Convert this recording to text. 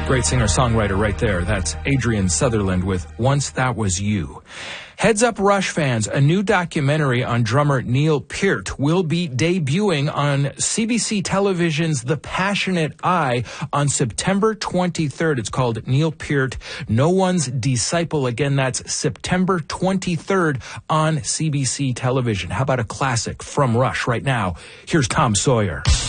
Great singer-songwriter right there. That's Adrian Sutherland with Once That Was You. Heads up, Rush fans, a new documentary on drummer Neil Peart will be debuting on CBC Television's The Passionate Eye on September 23rd. It's called Neil Peart, No One's Disciple. Again, that's September 23rd on CBC Television. How about a classic from Rush right now? Here's Tom Sawyer.